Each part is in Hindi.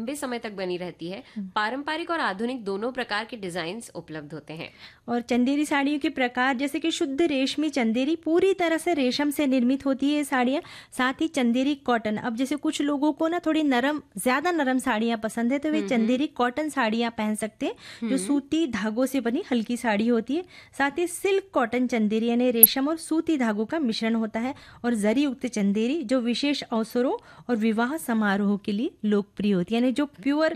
लंबे समय तक बनी रहती है। पारंपरिक और आधुनिक दोनों प्रकार के डिजाइन उपलब्ध होते हैं। और चंदेरी साड़ियों के प्रकार जैसे कि शुद्ध रेशमी चंदेरी, पूरी तरह से रेशम से निर्मित होती है ये साड़ियाँ। साथ ही चंदेरी कॉटन, अब जैसे कुछ लोगों को ना थोड़ी नरम, ज्यादा नरम साड़ियाँ पसंद है तो वे चंदेरी कॉटन साड़ियाँ पहन सकते हैं, जो सूती धागों से बनी हल्की साड़ी होती है। साथ ही सिल्क कॉटन चंदेरी यानी रेशम और सूती धागों का मिश्रण होता है। और जरी युक्त चंदेरी जो विशेष अवसरों और विवाह समारोह के लिए लोकप्रिय होती है। यानी जो प्योर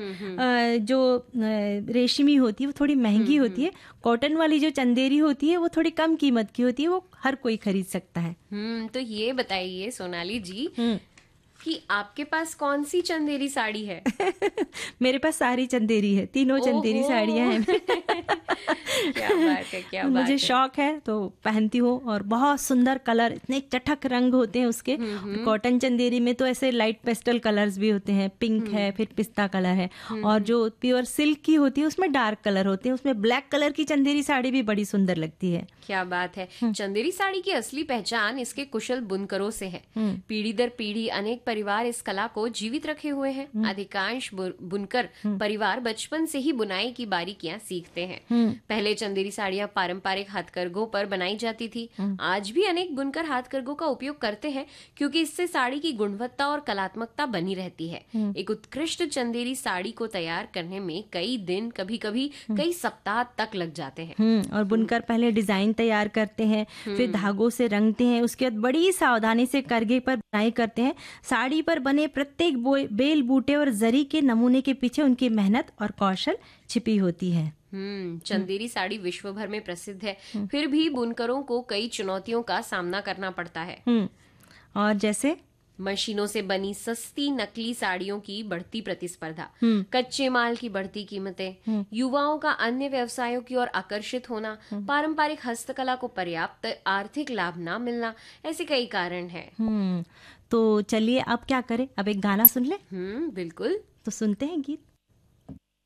रेशमी होती है वो थोड़ी महंगी होती है। कॉटन वाली जो चंदेरी होती है वो थोड़ी कम कीमत की होती है, वो हर कोई खरीद सकता है। तो ये बताइए सोनाली जी कि आपके पास कौन सी चंदेरी साड़ी है? मेरे पास सारी चंदेरी है, तीनों चंदेरी साड़ियां हैं। क्या बात है, क्या बात मुझे है। शौक है तो पहनती हूँ। और बहुत सुंदर कलर, इतने चटक रंग होते हैं उसके। कॉटन चंदेरी में तो ऐसे लाइट पेस्टल कलर्स भी होते हैं, पिंक है, फिर पिस्ता कलर है। और जो प्योर सिल्क की होती है उसमें डार्क कलर होते हैं। उसमें ब्लैक कलर की चंदेरी साड़ी भी बड़ी सुंदर लगती है। क्या बात है। चंदेरी साड़ी की असली पहचान इसके कुशल बुनकरों से है। पीढ़ी दर पीढ़ी अनेक परिवार इस कला को जीवित रखे हुए हैं। अधिकांश बुनकर परिवार बचपन से ही बुनाई की बारीकियां सीखते हैं। पहले चंदेरी साड़ियां पारंपरिक हाथकरघों पर बनाई जाती थी। आज भी अनेक बुनकर हाथकरघों का उपयोग करते हैं, क्योंकि इससे साड़ी की गुणवत्ता और कलात्मकता बनी रहती है। एक उत्कृष्ट चंदेरी साड़ी को तैयार करने में कई दिन, कभी कभी कई सप्ताह तक लग जाते हैं। और बुनकर पहले डिजाइन तैयार करते हैं, फिर धागों से रंगते हैं, उसके बाद बड़ी सावधानी से करघे पर बुनाई करते हैं। साड़ी पर बने प्रत्येक बेल बूटे और जरी के नमूने के पीछे उनकी मेहनत और कौशल छिपी होती है। चंदेरी साड़ी विश्व भर में प्रसिद्ध है, फिर भी बुनकरों को कई चुनौतियों का सामना करना पड़ता है। और जैसे मशीनों से बनी सस्ती नकली साड़ियों की बढ़ती प्रतिस्पर्धा, कच्चे माल की बढ़ती कीमतें, युवाओं का अन्य व्यवसायों की ओर आकर्षित होना, पारंपरिक हस्तकला को पर्याप्त आर्थिक लाभ न मिलना, ऐसे कई कारण हैं। तो चलिए अब क्या करें, अब एक गाना सुन ले। बिल्कुल, तो सुनते हैं गीत।